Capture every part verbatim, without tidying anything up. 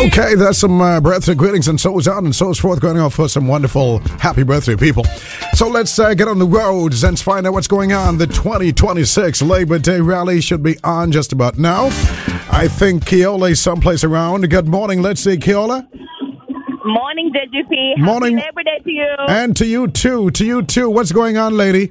Okay, that's some uh, birthday greetings and so on and so forth going on for some wonderful happy birthday people. So let's uh, get on the roads and find out what's going on. The twenty twenty-six Labor Day rally should be on just about now. I think Keola is someplace around. Good morning. Let's see, Keola. Morning, J G P. Morning. Happy Labor Day to you. And to you too. To you too. What's going on, lady?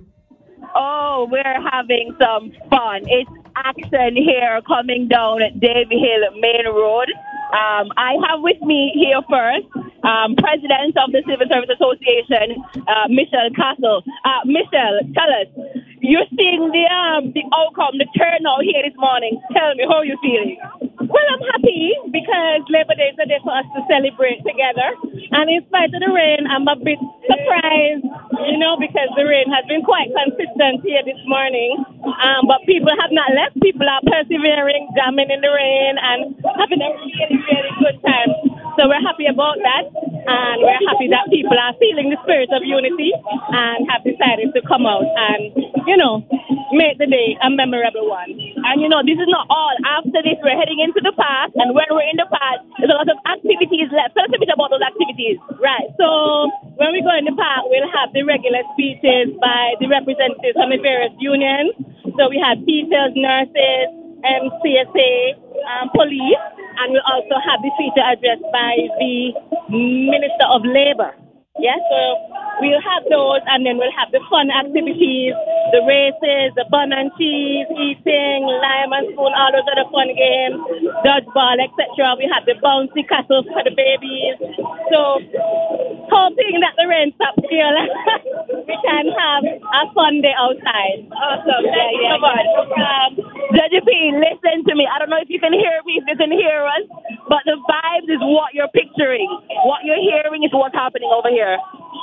Oh, we're having some fun. It's action here coming down at Davy Hill Main Road. Um, I have with me here first um, President of the Civil Service Association, uh, Michelle Castle. Uh, Michelle, tell us, you're seeing the um, the outcome, the turnout here this morning. Tell me, how are you feeling? Well, I'm happy because Labor Day is a day for us to celebrate together. And in spite of the rain, I'm a bit surprised, you know, because the rain has been quite consistent here this morning. Um, but people have not left. People are persevering, jamming in the rain, and having a really, really good time. So we're happy about that. And we're happy that people are feeling the spirit of unity and have decided to come out and, you know, make the day a memorable one. And, you know, this is not all. After this, we're heading into the park. And when we're in the park, there's a lot of activities left. Tell us a bit about those activities. Right. So when we go in the park, we'll have the regular speeches by the representatives from the various unions. So we have teachers, nurses, M C S A, um, police. And we'll also have the feature addressed by the Minister of Labour. Yes, so we'll have those, and then we'll have the fun activities, the races, the bun and cheese, eating, lime and spoon, all those other fun games, dodgeball, et cetera. We have the bouncy castle for the babies. So, hoping that the rain stops here, we can have a fun day outside. Awesome. Yeah, yeah, yeah. Um, J G P, listen to me. I don't know if you can hear me, if you can hear us, but the vibes is what you're picturing. What you're hearing is what's happening over here.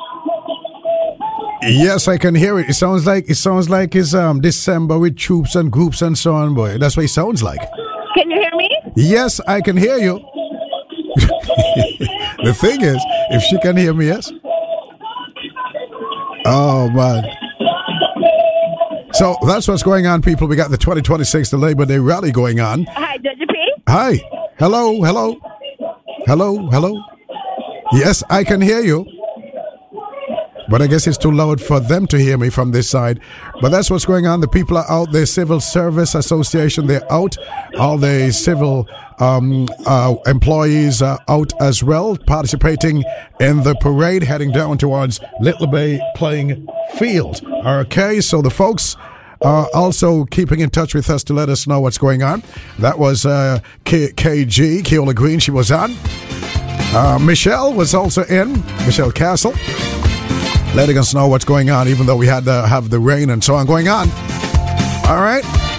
Yes, I can hear it. It sounds like it sounds like it's um December with troops and groups and so on, boy. That's what it sounds like. Can you hear me? Yes, I can hear you. The thing is, if she can hear me, yes. Oh man. So that's what's going on, people. We got the twenty twenty-six, the Labor Day rally going on. Hi, J G P. Hi. Hello, hello. Hello, hello. Yes, I can hear you. But I guess it's too loud for them to hear me from this side. But that's what's going on. The people are out. The Civil Service Association, they're out. All the civil um, uh, employees are out as well, participating in the parade, heading down towards Little Bay playing field. Okay, so the folks are also keeping in touch with us to let us know what's going on. That was uh, K- KG, Keola Green, she was on. Uh, Michelle was also in, Michelle Castle, letting us know what's going on, even though we had to have the rain and so on going on. All right.